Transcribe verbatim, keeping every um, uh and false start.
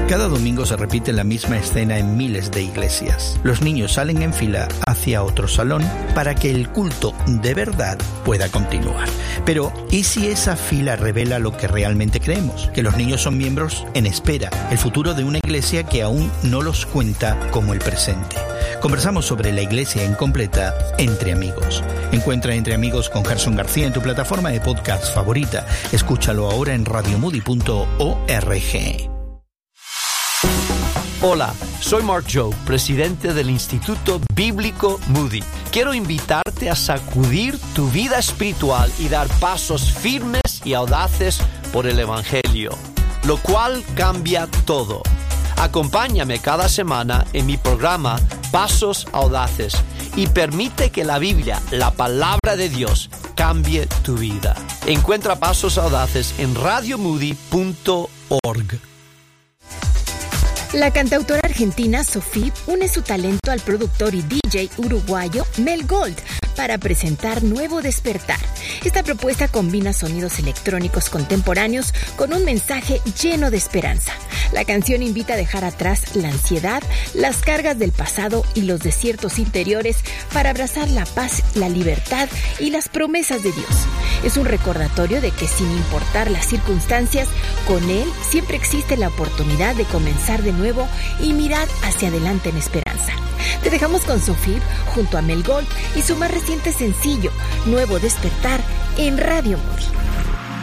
Cada domingo se repite la misma escena en miles de iglesias. Los niños salen en fila hacia otro salón para que el culto de verdad pueda continuar. Pero, ¿y si esa fila revela lo que realmente creemos? Que los niños son miembros en espera, el futuro de una iglesia que aún no los cuenta como el presente. Conversamos sobre la iglesia incompleta Entre Amigos. Encuentra Entre Amigos con Gerson García en tu plataforma de podcast favorita. Escúchalo ahora en radio moody punto org. Hola, soy Mark Jobe, presidente del Instituto Bíblico Moody. Quiero invitarte a sacudir tu vida espiritual y dar pasos firmes y audaces por el Evangelio, lo cual cambia todo. Acompáñame cada semana en mi programa Pasos Audaces y permite que la Biblia, la palabra de Dios, cambie tu vida. Encuentra Pasos Audaces en radio moody punto org. La cantautora argentina Sophie une su talento al productor y D J uruguayo Mel Gold para presentar Nuevo Despertar. Esta propuesta combina sonidos electrónicos contemporáneos con un mensaje lleno de esperanza. La canción invita a dejar atrás la ansiedad, las cargas del pasado y los desiertos interiores para abrazar la paz, la libertad y las promesas de Dios. Es un recordatorio de que sin importar las circunstancias, con Él siempre existe la oportunidad de comenzar de nuevo y mirar hacia adelante en esperanza. Te dejamos con Sophie junto a Mel Gold y su más reciente sencillo, Nuevo Despertar, en Radio Moody.